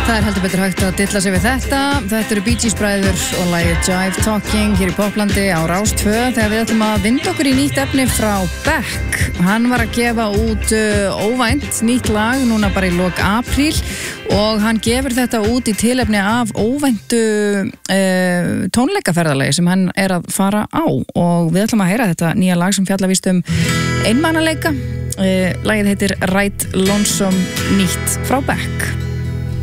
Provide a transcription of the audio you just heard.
Það heldur betur hægt að dilla sig við þetta. Þetta eru Bee Gees bræður og lagið Jive Talking hér í Poplandi á Rás 2 þegar við ætlum að vinda okkur í nýtt efni frá Beck. Hann var að gefa út óvænt nýtt lag núna bara í lok apríl og hann gefur þetta út í tilefni af óvæntu tónleikaferðalagi sem hann er að fara á og við ætlum að heyra þetta nýja lag sem fjallar víst einmanaleika. Lagið heitir Right Lonesome nýtt frá Beck.